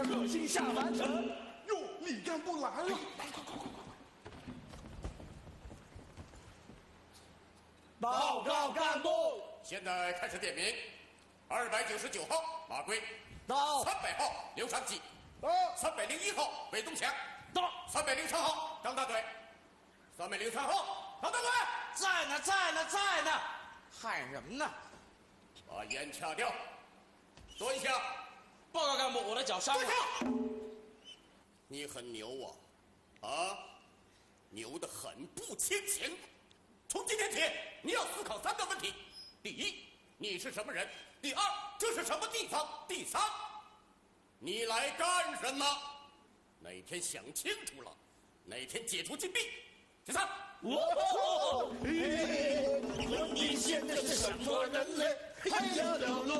想恶心下凡尘。 哟，李干部来了！ 来，快！ 报告干部， 现在开始点名。299号马贵到。 300号刘长吉到。 301号韦东强到。 303号张大嘴，303号张大嘴在呢，喊什么呢？ 把烟掐掉，蹲下。 报告干部，我的脚伤了。 蹲下。你很牛啊，牛得很不清醒。从今天起，你要思考3个问题：第一，你是什么人？第二，这是什么地方？第三，你来干什么？哪天想清楚了，哪天解除禁闭。第三， 你现在是什么人类？哎呀，